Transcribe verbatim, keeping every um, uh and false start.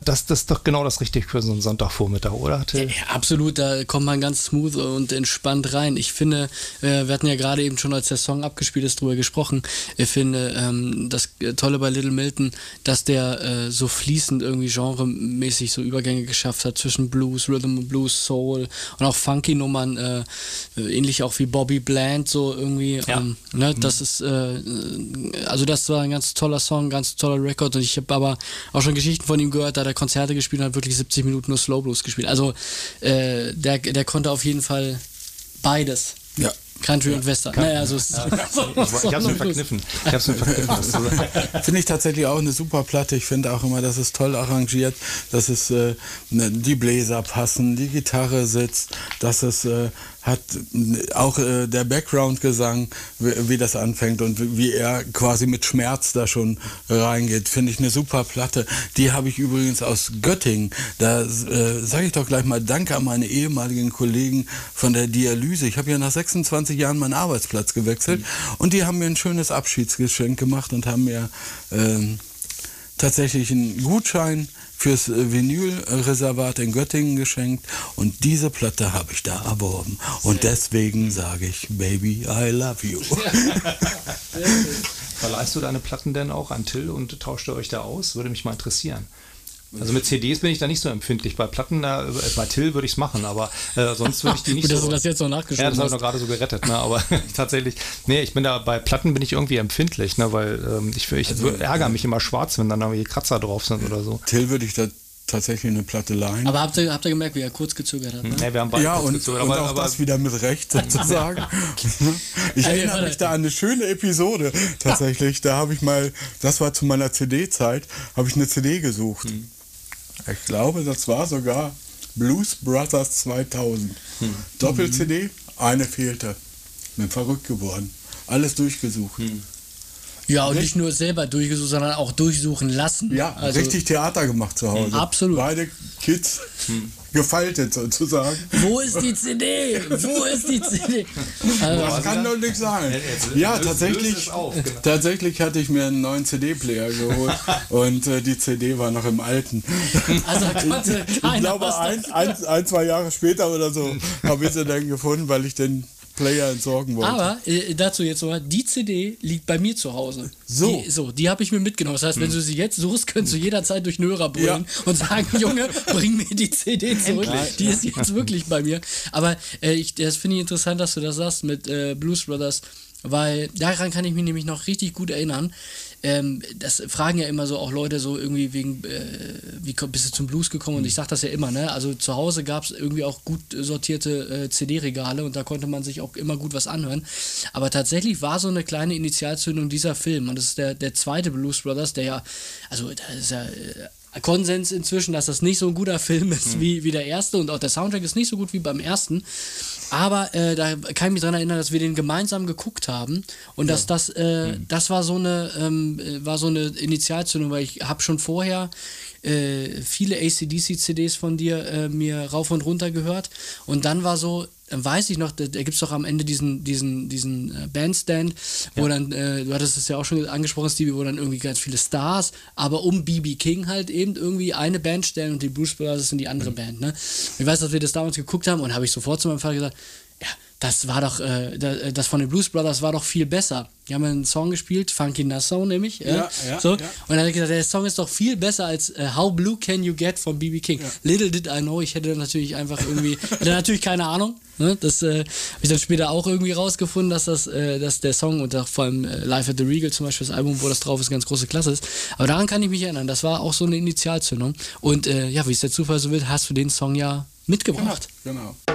Das, das ist doch genau das Richtige für so einen Sonntagvormittag, oder? Ja, absolut, da kommt man ganz smooth und entspannt rein. Ich finde, äh, wir hatten ja gerade eben schon, als der Song abgespielt ist, drüber gesprochen. Ich finde ähm, das Tolle bei Little Milton, dass der äh, so fließend irgendwie genremäßig so Übergänge geschafft hat zwischen Blues, Rhythm and Blues, Soul und auch Funky-Nummern, äh, ähnlich auch wie Bobby Bland, so irgendwie. Ja. Ähm, ne, das ist, äh, also das war ein ganz toller Song, ganz toller Rekord, und ich habe aber auch schon Geschichten von ihm gehört, da der Konzerte gespielt und hat wirklich siebzig Minuten nur Slow Blues gespielt. Also äh, der, der konnte auf jeden Fall beides. Ja. Country ja. und Western. Naja, also es ja. Ich, ich hab's mir verkniffen. Ich hab's mir verkniffen. Finde ich tatsächlich auch eine super Platte. Ich finde auch immer, dass es toll arrangiert, dass es äh, die Bläser passen, die Gitarre sitzt, dass es äh, hat auch äh, der Background-Gesang, wie, wie das anfängt und wie er quasi mit Schmerz da schon reingeht, finde ich eine super Platte. Die habe ich übrigens aus Göttingen. Da äh, sage ich doch gleich mal Danke an meine ehemaligen Kollegen von der Dialyse. Ich habe ja nach sechsundzwanzig Jahren meinen Arbeitsplatz gewechselt mhm. und die haben mir ein schönes Abschiedsgeschenk gemacht und haben mir äh, tatsächlich einen Gutschein fürs Vinylreservat in Göttingen geschenkt, und diese Platte habe ich da erworben. Und deswegen sage ich, Baby, I love you. Verleihst du deine Platten denn auch an Till und tauscht ihr euch da aus? Würde mich mal interessieren. Also mit C Ds bin ich da nicht so empfindlich. Bei Platten, da, bei Till würde ich es machen, aber äh, sonst würde ich die nicht Gut, so... dass du das jetzt noch nachgeschoben Ja, das habe ich hast. noch gerade so gerettet, ne? Aber tatsächlich, nee, ich bin da, bei Platten bin ich irgendwie empfindlich, ne? Weil ähm, ich, ich also, ärgere mich immer schwarz, wenn dann irgendwie Kratzer drauf sind oder so. Till würde ich da tatsächlich eine Platte leihen. Aber habt ihr, habt ihr gemerkt, wie er kurz gezögert hat? Ne? Nee, wir haben beide ja, kurz und, gezögert, und aber, auch aber, das wieder mit Recht sozusagen. Ich Also, erinnere mich da an eine schöne Episode tatsächlich. Da habe ich mal, das war zu meiner C D-Zeit, habe ich eine C D gesucht. Hm. Ich glaube, das war sogar Blues Brothers zweitausend. Hm. Doppel-C D, eine fehlte. Bin verrückt geworden. Alles durchgesucht. Hm. Ja, und nicht nur selber durchgesucht, sondern auch durchsuchen lassen. Ja, also, richtig Theater gemacht zu Hause. Absolut. Beide Kids hm. gefaltet sozusagen. Wo ist die C D? Wo ist die C D? Also, das kann doch nicht sein. Ja, tatsächlich, tatsächlich hatte ich mir einen neuen C D-Player geholt und äh, die C D war noch im alten. Also konnte ich keiner glaube, was ein, ein, ein, zwei Jahre später oder so habe ich sie dann gefunden, weil ich den Player entsorgen wollte. Aber äh, dazu jetzt mal, die C D liegt bei mir zu Hause. So. Die, so, die habe ich mir mitgenommen. Das heißt, wenn du sie jetzt suchst, kannst du jederzeit durch den Hörer brüllen Ja. und sagen, Junge, bring mir die C D zurück. Endlich. Die ist jetzt wirklich bei mir. Aber äh, ich, das finde ich interessant, dass du das sagst mit äh, Blues Brothers, weil daran kann ich mich nämlich noch richtig gut erinnern. Ähm, das fragen ja immer so auch Leute so irgendwie wegen, äh, wie bist du zum Blues gekommen? Und ich sage das ja immer, ne? Also zu Hause gab es irgendwie auch gut sortierte äh, C D-Regale und da konnte man sich auch immer gut was anhören. Aber tatsächlich war so eine kleine Initialzündung dieser Film, und das ist der, der zweite Blues Brothers, der ja, also da ist ja äh, Konsens inzwischen, dass das nicht so ein guter Film ist mhm. wie, wie der erste, und auch der Soundtrack ist nicht so gut wie beim ersten. Aber äh, da kann ich mich daran erinnern, dass wir den gemeinsam geguckt haben, und dass ja. das, äh, mhm. das war so eine ähm, war so eine Initialzündung, weil ich habe schon vorher äh, viele A C D C-C Ds von dir äh, mir rauf und runter gehört, und dann war so, weiß ich noch, da, da gibt es doch am Ende diesen, diesen, diesen äh, Bandstand, wo ja. dann, äh, du hattest es ja auch schon angesprochen, Stevie, wo dann irgendwie ganz viele Stars, aber um B B King halt eben irgendwie eine Band stellen, und die Blues Brothers sind die andere mhm. Band, ne? Ich weiß, dass wir das damals geguckt haben, und habe ich sofort zu meinem Vater gesagt, ja, das war doch, äh, das von den Blues Brothers war doch viel besser. Die haben einen Song gespielt, Funky Nassau nämlich. Ja, ja, ja, so. ja. Und dann hat er gesagt, der Song ist doch viel besser als äh, How Blue Can You Get von B B King. Ja. Little did I know, ich hätte natürlich einfach irgendwie, hätte natürlich keine Ahnung. Ne? Das äh, habe ich dann später auch irgendwie rausgefunden, dass das, äh, dass der Song und auch vor allem äh, Live at the Regal zum Beispiel, das Album, wo das drauf ist, ganz große Klasse ist. Aber daran kann ich mich erinnern, das war auch so eine Initialzündung. Und äh, ja, wie es der Zufall so will, hast du den Song ja mitgebracht. Genau, genau.